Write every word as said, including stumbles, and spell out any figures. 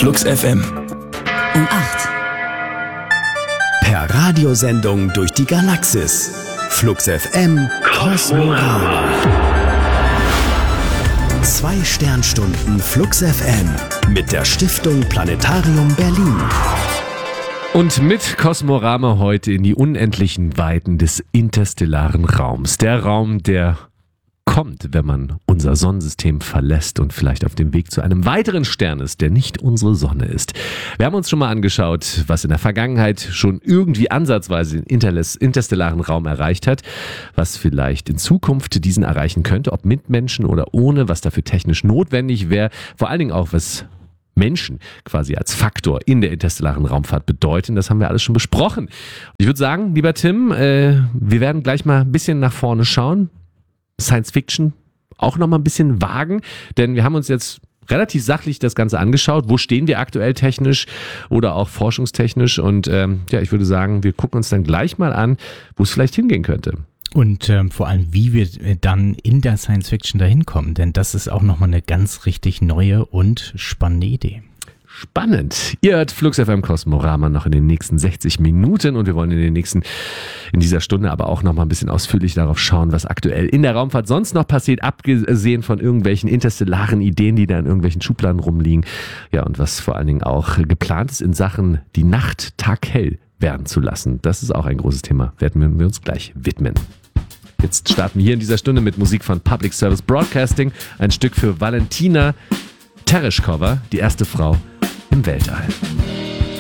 Flux F M. Um acht. Per Radiosendung durch die Galaxis. Flux F M Kosmorama. Zwei Sternstunden Flux F M mit der Stiftung Planetarium Berlin. Und mit Kosmorama heute in die unendlichen Weiten des interstellaren Raums. Der Raum, der kommt, wenn man unser Sonnensystem verlässt und vielleicht auf dem Weg zu einem weiteren Stern ist, der nicht unsere Sonne ist. Wir haben uns schon mal angeschaut, was in der Vergangenheit schon irgendwie ansatzweise den interstellaren Raum erreicht hat, was vielleicht in Zukunft diesen erreichen könnte, ob mit Menschen oder ohne, was dafür technisch notwendig wäre, vor allen Dingen auch, was Menschen quasi als Faktor in der interstellaren Raumfahrt bedeuten. Das haben wir alles schon besprochen. Ich würde sagen, lieber Tim, äh, wir werden gleich mal ein bisschen nach vorne schauen. Science Fiction auch noch mal ein bisschen wagen, denn wir haben uns jetzt relativ sachlich das Ganze angeschaut. Wo stehen wir aktuell technisch oder auch forschungstechnisch? Und ähm, ja, ich würde sagen, wir gucken uns dann gleich mal an, wo es vielleicht hingehen könnte. Und ähm, vor allem, wie wir dann in der Science Fiction dahin kommen, denn das ist auch nochmal eine ganz richtig neue und spannende Idee. Spannend. Ihr hört Flux F M Kosmorama noch in den nächsten sechzig Minuten und wir wollen in den nächsten, in dieser Stunde aber auch noch mal ein bisschen ausführlich darauf schauen, was aktuell in der Raumfahrt sonst noch passiert, abgesehen von irgendwelchen interstellaren Ideen, die da in irgendwelchen Schubladen rumliegen. Ja, und was vor allen Dingen auch geplant ist in Sachen, die Nacht taghell werden zu lassen. Das ist auch ein großes Thema, werden wir uns gleich widmen. Jetzt starten wir hier in dieser Stunde mit Musik von Public Service Broadcasting, ein Stück für Valentina Tereshkova, die erste Frau im Weltall.